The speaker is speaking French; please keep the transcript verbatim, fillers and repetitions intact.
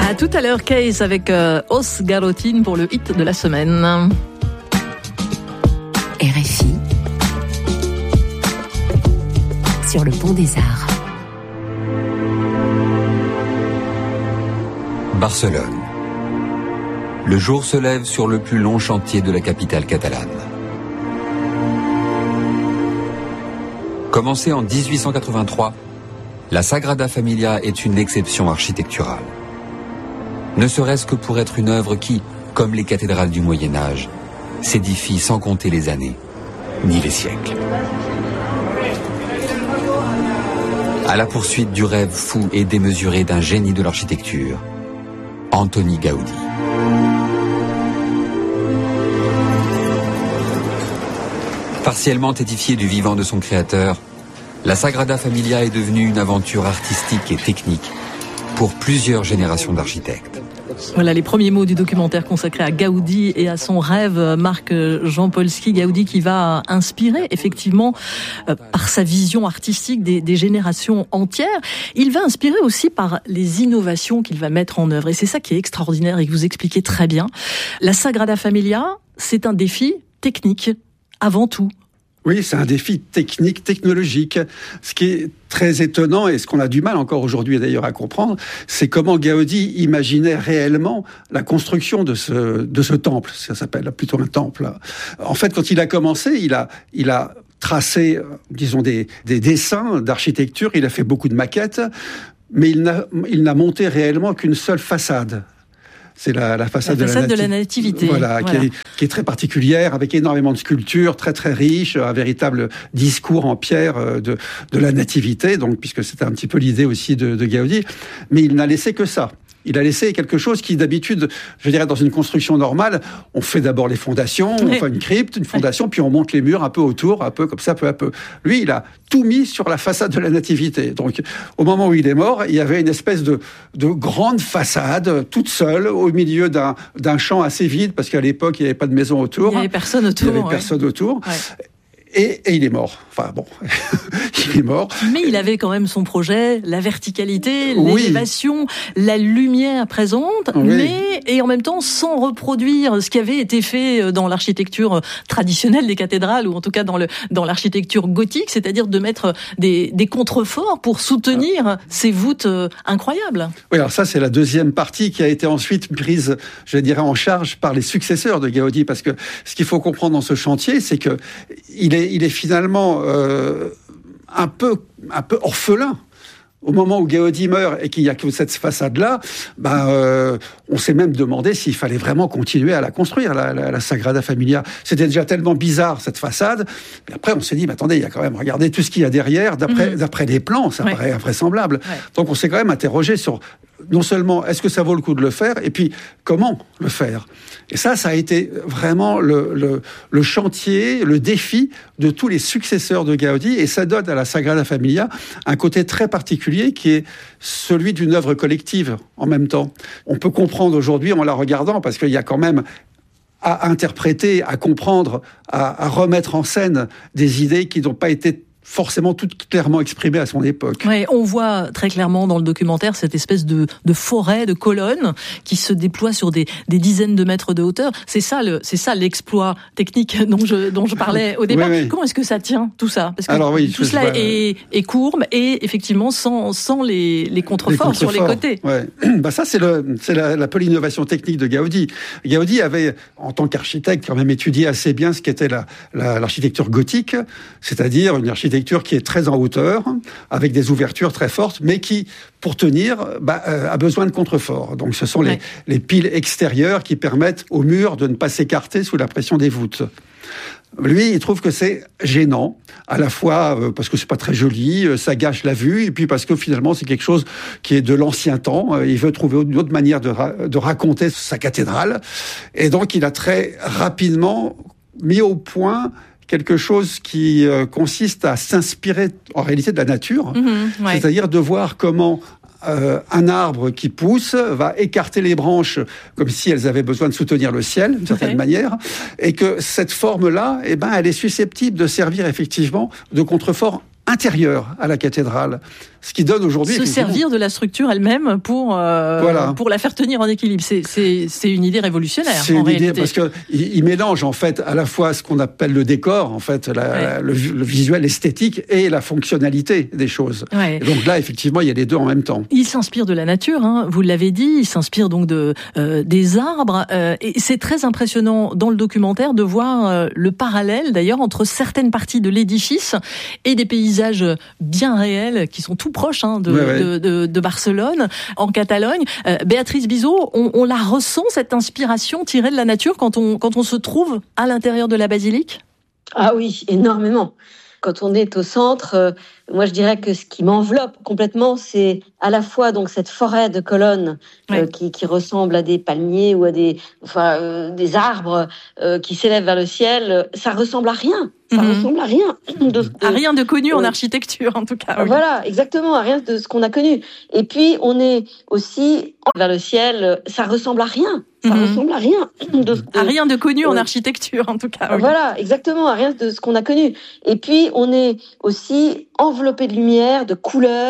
À tout à l'heure, Case avec euh, Os Garotine pour le hit de la semaine. R F I sur le pont des Arts. Barcelone. Le jour se lève sur le plus long chantier de la capitale catalane. Commencée en dix-huit cent quatre-vingt-trois, la Sagrada Familia est une exception architecturale. Ne serait-ce que pour être une œuvre qui, comme les cathédrales du Moyen-Âge, s'édifie sans compter les années, ni les siècles. À la poursuite du rêve fou et démesuré d'un génie de l'architecture, Antoni Gaudí. Partiellement édifiée du vivant de son créateur, la Sagrada Familia est devenue une aventure artistique et technique pour plusieurs générations d'architectes. Voilà les premiers mots du documentaire consacré à Gaudí et à son rêve. Marc Jampolsky, Gaudí qui va inspirer effectivement euh, par sa vision artistique des, des générations entières. Il va inspirer aussi par les innovations qu'il va mettre en œuvre. Et c'est ça qui est extraordinaire et que vous expliquez très bien. La Sagrada Familia, c'est un défi technique avant tout. Oui, c'est un défi technique, technologique. Ce qui est très étonnant et ce qu'on a du mal encore aujourd'hui d'ailleurs à comprendre, c'est comment Gaudí imaginait réellement la construction de ce, de ce temple. Ça s'appelle plutôt un temple. En fait, quand il a commencé, il a, il a tracé, disons, des, des dessins d'architecture, il a fait beaucoup de maquettes, mais il n'a, il n'a monté réellement qu'une seule façade. C'est la, la façade, la façade de, la nati- de la nativité. Voilà, voilà. Qui, est, qui est très particulière, avec énormément de sculptures, très très riche, un véritable discours en pierre de, de la nativité, donc, puisque c'était un petit peu l'idée aussi de, de Gaudí. Mais il n'a laissé que ça. Il a laissé quelque chose qui, d'habitude, je dirais, dans une construction normale, on fait d'abord les fondations, on fait une crypte, une fondation, puis on monte les murs un peu autour, un peu comme ça, peu à peu. Lui, il a tout mis sur la façade de la Nativité. Donc, au moment où il est mort, il y avait une espèce de, de grande façade, toute seule, au milieu d'un, d'un champ assez vide, parce qu'à l'époque, il n'y avait pas de maison autour. Il n'y avait personne autour. Il n'y avait ouais. personne autour. Ouais. Et, et il est mort. Enfin bon, il est mort. Mais il avait quand même son projet, la verticalité, oui. l'élévation, la lumière présente, oui. mais et en même temps sans reproduire ce qui avait été fait dans l'architecture traditionnelle des cathédrales, ou en tout cas dans le dans l'architecture gothique, c'est-à-dire de mettre des, des contreforts pour soutenir ah. ces voûtes incroyables. Oui, alors ça c'est la deuxième partie qui a été ensuite prise, je dirais, en charge par les successeurs de Gaudí, parce que ce qu'il faut comprendre dans ce chantier, c'est que il est il est finalement euh, un peu, un peu orphelin. Au moment où Gaudí meurt et qu'il n'y a que cette façade-là, ben, euh, on s'est même demandé s'il fallait vraiment continuer à la construire, la, la, la Sagrada Familia. C'était déjà tellement bizarre, cette façade. Et après, on s'est dit, mais attendez, il y a quand même, regardez tout ce qu'il y a derrière, d'après, mmh. d'après les plans, ça ouais. paraît invraisemblable. Ouais. Donc, on s'est quand même interrogé sur, non seulement, est-ce que ça vaut le coup de le faire, et puis, comment le faire ? Et ça, ça a été vraiment le, le, le chantier, le défi de tous les successeurs de Gaudí, et ça donne à la Sagrada Familia un côté très particulier qui est celui d'une œuvre collective en même temps. On peut comprendre aujourd'hui en la regardant, parce qu'il y a quand même à interpréter, à comprendre, à, à remettre en scène des idées qui n'ont pas été forcément toutes clairement exprimées à son époque. Ouais, on voit très clairement dans le documentaire cette espèce de, de forêt, de colonnes qui se déploie sur des, des dizaines de mètres de hauteur. C'est ça, le, c'est ça l'exploit technique dont je, dont je parlais au départ. Oui, oui. Comment est-ce que ça tient, tout ça ? Parce que Alors, oui, tout cela vois, est, est courbe et effectivement sans, sans les, les contreforts les sur les côtés. Ouais. Bah ça, c'est, le, c'est la, la peu l'innovation technique de Gaudí. Gaudí avait, en tant qu'architecte, quand même étudié assez bien ce qu'était la, la, l'architecture gothique, c'est-à-dire une architecture qui est très en hauteur, avec des ouvertures très fortes, mais qui, pour tenir, bah, euh, a besoin de contreforts. Donc ce sont les, ouais. les piles extérieures qui permettent aux murs de ne pas s'écarter sous la pression des voûtes. Lui, il trouve que c'est gênant, à la fois euh, parce que c'est pas très joli, euh, ça gâche la vue, et puis parce que finalement c'est quelque chose qui est de l'ancien temps. Euh, il veut trouver une autre manière de, ra- de raconter sa cathédrale, et donc il a très rapidement mis au point quelque chose qui euh, consiste à s'inspirer en réalité de la nature, mmh, ouais. c'est-à-dire de voir comment euh, un arbre qui pousse va écarter les branches comme si elles avaient besoin de soutenir le ciel d'une certaine okay. manière, et que cette forme-là, eh ben, elle est susceptible de servir effectivement de contrefort intérieure à la cathédrale. Ce qui donne aujourd'hui... Se servir de la structure elle-même pour, euh, voilà. pour la faire tenir en équilibre. C'est, c'est, c'est une idée révolutionnaire, c'est en une réalité. Idée, parce qu'il il mélange, en fait, à la fois ce qu'on appelle le décor, en fait, la, ouais. la, le, le visuel esthétique et la fonctionnalité des choses. Ouais. Et donc là, effectivement, il y a les deux en même temps. Il s'inspire de la nature, hein, vous l'avez dit, il s'inspire donc de, euh, des arbres. Euh, et c'est très impressionnant dans le documentaire de voir euh, le parallèle, d'ailleurs, entre certaines parties de l'édifice et des paysages bien réels qui sont tout proches hein, de, ouais, ouais. De, de, de Barcelone, en Catalogne. Euh, Béatrice Bizot, on, on la ressent, cette inspiration tirée de la nature quand on, quand on se trouve à l'intérieur de la basilique ? Ah oui, énormément. Quand on est au centre, euh, moi je dirais que ce qui m'enveloppe complètement, c'est à la fois donc cette forêt de colonnes euh, ouais. qui, qui ressemble à des palmiers ou à des, enfin, euh, des arbres euh, qui s'élèvent vers le ciel. Ça ressemble à rien. Ça mmh. ressemble à rien. De, de, à rien de connu euh, en architecture, en tout cas. Oui. Voilà, exactement, à rien de ce qu'on a connu. Et puis, on est aussi vers le ciel, ça ressemble à rien. Ça mmh. ressemble à rien. De, de, à rien de connu euh, en architecture, en tout cas. Oui. Voilà, exactement, à rien de ce qu'on a connu. Et puis, on est aussi enveloppé de lumière, de couleurs.